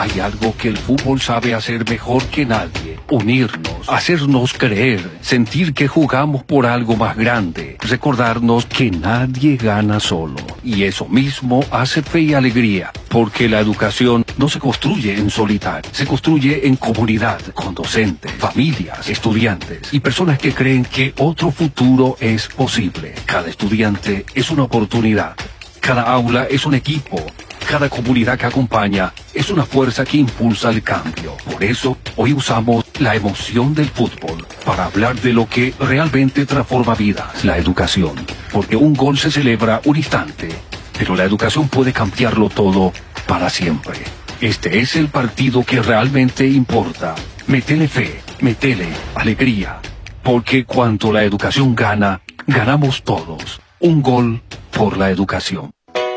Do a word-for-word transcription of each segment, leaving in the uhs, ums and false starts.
Hay algo que el fútbol sabe hacer mejor que nadie: unirnos, hacernos creer, sentir que jugamos por algo más grande, recordarnos que nadie gana solo. Y eso mismo hace Fe y Alegría, porque la educación no se construye en solitario, se construye en comunidad, con docentes, familias, estudiantes y personas que creen que otro futuro es posible. Cada estudiante es una oportunidad, cada aula es un equipo, cada comunidad que acompaña es una fuerza que impulsa el cambio. Por eso, hoy usamos la emoción del fútbol para hablar de lo que realmente transforma vidas: la educación. Porque un gol se celebra un instante, pero la educación puede cambiarlo todo para siempre. Este es el partido que realmente importa. Métele fe, métele alegría. Porque cuando la educación gana, ganamos todos. Un gol por la educación.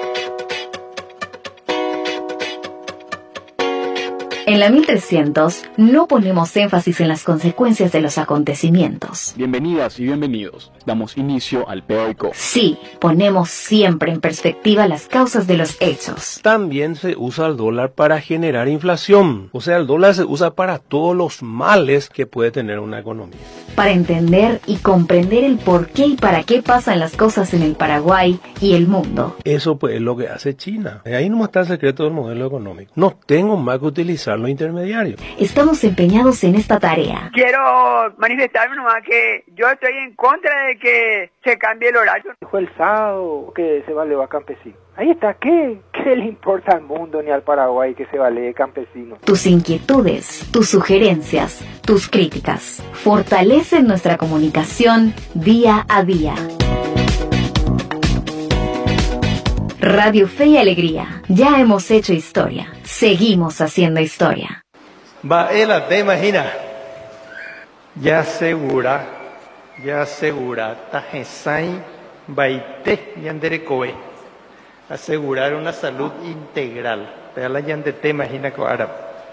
En la mil trescientos no ponemos énfasis en las consecuencias de los acontecimientos. Bienvenidas y bienvenidos. Damos inicio al P-Oico. Sí, ponemos siempre en perspectiva las causas de los hechos. También se usa el dólar para generar inflación. O sea, el dólar se usa para todos los males que puede tener una economía. Para entender y comprender el por qué y para qué pasan las cosas en el Paraguay y el mundo. Eso pues es lo que hace China. Ahí no está el secreto del modelo económico. No tengo más que utilizar los intermediarios. Estamos empeñados en esta tarea. Quiero manifestarme nomás que yo estoy en contra de que se cambie el horario. Dijo el sábado que se vale a campesino. Ahí está, ¿qué? ¿Qué le importa al mundo ni al Paraguay que se vale campesino? Tus inquietudes, tus sugerencias, tus críticas fortalecen nuestra comunicación día a día. Radio Fe y Alegría. Ya hemos hecho historia. Seguimos haciendo historia. Va, ela te imagina. Ya segura, ya segura, tajesai, baite, yanderekoe. Asegurar una salud integral. Te la yandete imagina con árabe.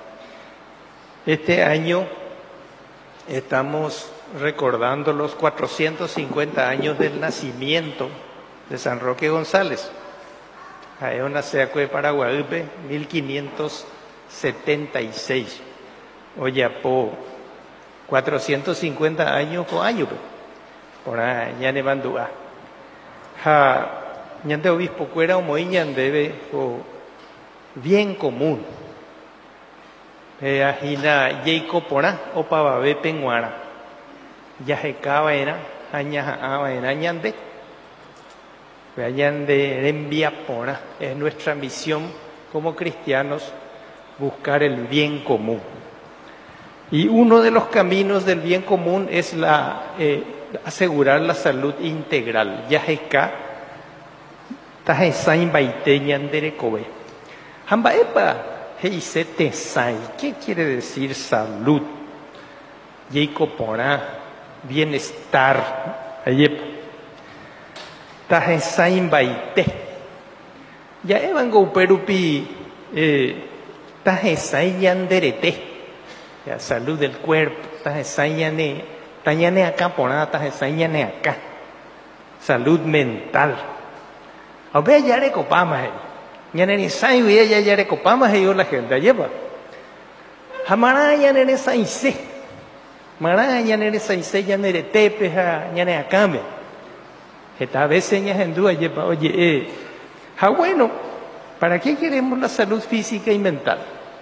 Este año estamos recordando los cuatrocientos cincuenta años del nacimiento de San Roque González. Ahí nació de Paraguay, mil quinientos setenta y seis. Oye, po cuatrocientos cincuenta años con años, por ahí ya ne bandúa. Ha, ñande obispo cuera o moiñan debe o bien común. Eh, ajina yeiko pora o pavabe penguara. Ya se cava era, aña ava era ñande. Vayan de envía pora. Es nuestra misión como cristianos buscar el bien común. Y uno de los caminos del bien común es la eh, asegurar la salud integral. Yajeka, tajesain baiteñan derekobe. Hambaepa, heise tesai. ¿Qué quiere decir salud? Yeiko pora, bienestar. Ayepa. Tajesain baite. Ya evan go perupi tajesain yanderete. Ya, salud del cuerpo, tajesayane, tañane acá por nada, tajesayane acá. Salud mental. A ver, ya recopamos, ya ne sayu ya ya recopamos yo la gente lleva. Jamara ya ne saise. Mara ya ne saise ya ne tepe ya ne acá me. Esta vez señas en duda lleva, oye, eh, ja bueno, ¿para qué queremos la salud física y mental?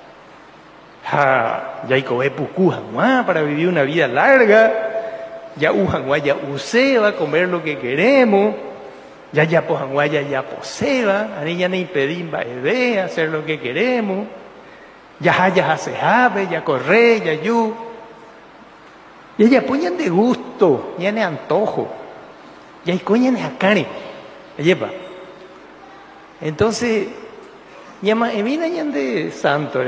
Ja, ya hay que pucujanguá para vivir una vida larga. Ya ujanguá ya use va a comer lo que queremos. Ya ya pojanguá ya ya poseba. Ahí ya no impedimos bebé hacer lo que queremos. Ya ya se jave, ya corre, ya yu. Y ya ponen de gusto, ya ne antojo. Ya hay coña ne acare. Lleva. Entonces, llama, emina ya de santo.